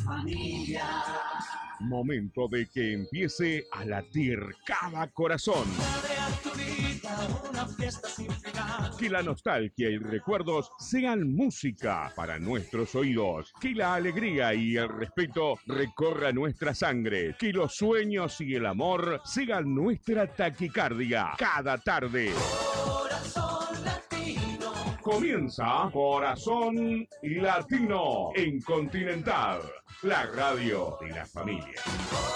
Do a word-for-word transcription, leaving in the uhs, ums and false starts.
familia. Momento de que empiece a latir cada corazón. Una fiesta sin final. Que la nostalgia y recuerdos sean música para nuestros oídos. Que la alegría y el respeto recorra nuestra sangre. Que los sueños y el amor sean nuestra taquicardia cada tarde. Corazón latino. Comienza Corazón Latino en Continental, la radio de la familia.